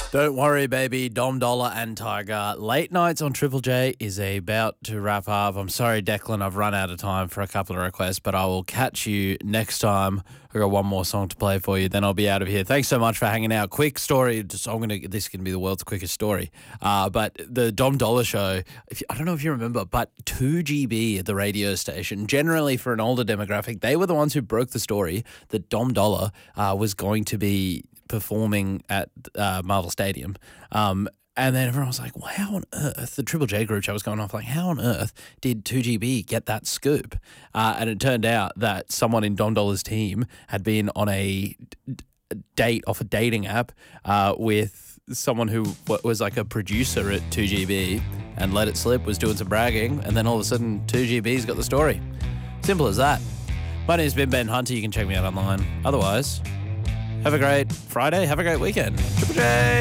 Don't worry, baby. Dom Dollar and Tiger. Late Nights on Triple J is about to wrap up. I'm sorry, Declan, I've run out of time for a couple of requests, but I will catch you next time. I've got one more song to play for you, then I'll be out of here. Thanks so much for hanging out. Quick story. This is going to be the world's quickest story. But the Dom Dollar show, I don't know if you remember, but 2GB at the radio station, generally for an older demographic, they were the ones who broke the story that Dom Dollar was going to be performing at Marvel Stadium. And then everyone was like, well, how on earth, the Triple J group chat was going off like, how on earth did 2GB get that scoop? And it turned out that someone in Dom Dollar's team had been on a date off a dating app with someone who was like a producer at 2GB and let it slip, was doing some bragging, and then all of a sudden 2GB's got the story. Simple as that. My name's Ben Hunter. You can check me out online. Otherwise, have a great Friday. Have a great weekend. Triple J!